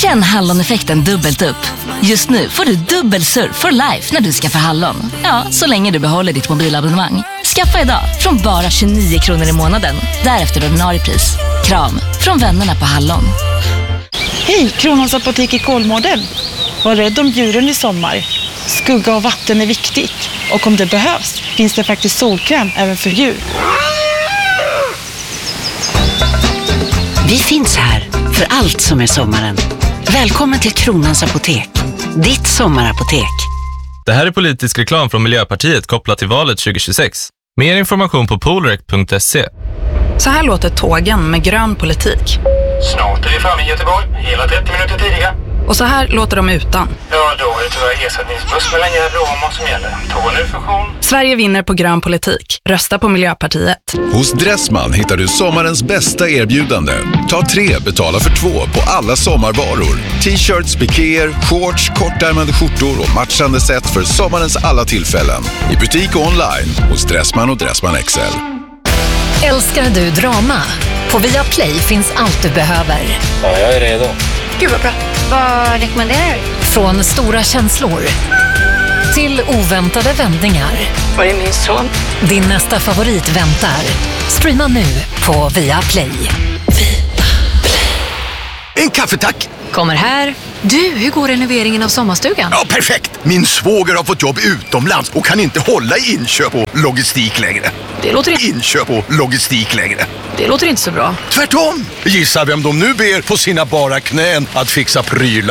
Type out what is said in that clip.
Känn Hallon-effekten dubbelt upp. Just nu får du dubbel surf for life när du skaffar Hallon. Ja, så länge du behåller ditt mobilabonnemang. Skaffa idag från bara 29 kronor i månaden. Därefter ordinarie pris. Kram från vännerna på Hallon. Hej, Kronans Apotek i Kolmården. Var rädd om djuren i sommar. Skugga och vatten är viktigt. Och om det behövs finns det faktiskt solkräm även för djur. Vi finns här för allt som är sommaren. Välkommen till Kronans Apotek. Ditt sommarapotek. Det här är politisk reklam från Miljöpartiet kopplat till valet 2026. Mer information på polrec.se. Så här låter tågen med grön politik. Snart är vi framme i Göteborg, hela 30 minuter tidigare. Och så här låter de utan. Ja, då är det tyvärr ersättningsbuss mellan Gävle och Åmål som gäller. Tåg nu funktion. Sverige vinner på grön politik. Rösta på Miljöpartiet. Hos Dressman hittar du sommarens bästa erbjudande. Ta 3, betala för 2 på alla sommarvaror. T-shirts, pikéer, shorts, kortärmade skjortor och matchande set för sommarens alla tillfällen. I butik och online hos Dressman och Dressman XL. Älskar du drama? På Viaplay finns allt du behöver. Ja, jag är redo. Gud vad bra. Vad rekommenderar du? Från stora känslor till oväntade vändningar. Var är min son? Din nästa favorit väntar. Streama nu på Viaplay. En kaffe tack! Kommer här. Du, hur går renoveringen av sommarstugan? Ja, perfekt! Min svåger har fått jobb utomlands och kan inte hålla i inköp och logistik längre. Det låter inte... Inköp och logistik längre. Det låter inte så bra. Tvärtom! Gissa vem de nu ber på sina bara knän att fixa prylar.